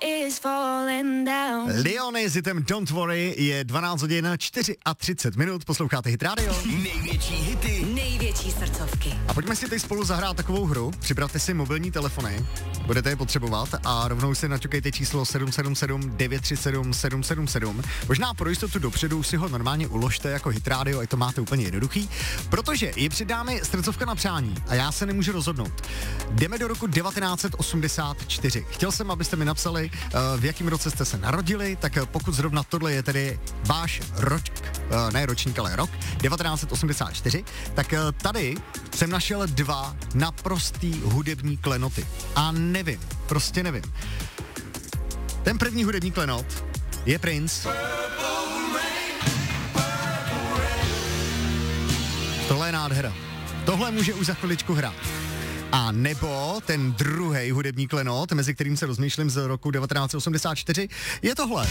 Leony s hitem Don't Worry, je 12 hodin 34 minut, posloucháte Hit Radio. Největší hity, největší srdcovky. A pojďme si teď spolu zahrát takovou hru, připravte si mobilní telefony, budete je potřebovat a rovnou si naťukejte číslo 777 937 777. Možná pro jistotu dopředu si ho normálně uložte jako Hit Radio, ať to máte úplně jednoduchý, protože je před námi srdcovka na přání a já se nemůžu rozhodnout. Jdeme do roku 1984. Chtěl jsem, abyste mi napsali, v jakém roce jste se narodili, tak pokud zrovna tohle je tedy váš ročník, ale rok 1984, tak tady jsem našel dva naprostý hudební klenoty. A nevím, prostě nevím. Ten první hudební klenot je Prince. Tohle je nádhera. Tohle může už za chviličku hrát. A nebo ten druhý hudební klenot, mezi kterým se rozmýšlím z roku 1984, je tohle.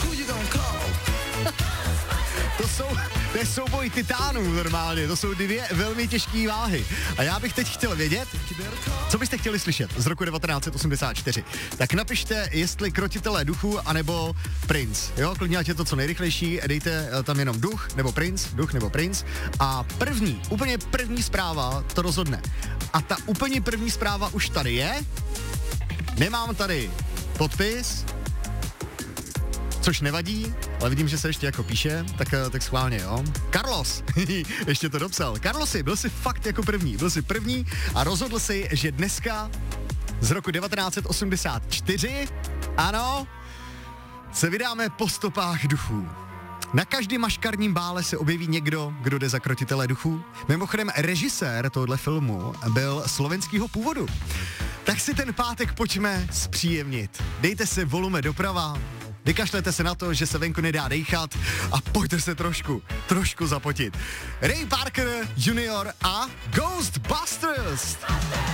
To je souboj titánů normálně, to jsou dvě velmi těžké váhy. A já bych teď chtěl vědět, co byste chtěli slyšet z roku 1984. Tak napište, jestli Krotitelé duchů, anebo Prince. Jo, klidně ať je to co nejrychlejší, dejte tam jenom duch nebo Prince. A úplně první zpráva to rozhodne. A ta úplně první zpráva už tady je. Nemám tady podpis, což nevadí, ale vidím, že se ještě jako píše, tak schválně, jo. Carlos, ještě to dopsal. Carlosi, byl jsi fakt jako první, a rozhodl si, že dneska z roku 1984, ano, se vydáme po stopách duchů. Na každém maškarním bále se objeví někdo, kdo jde za Krotitele duchů. Mimochodem, režisér tohle filmu byl slovenského původu. Tak si ten pátek pojďme zpříjemnit. Dejte si volume doprava, vykašlete se na to, že se venku nedá dejchat a pojďte se trošku zapotit. Ray Parker Jr. a Ghostbusters.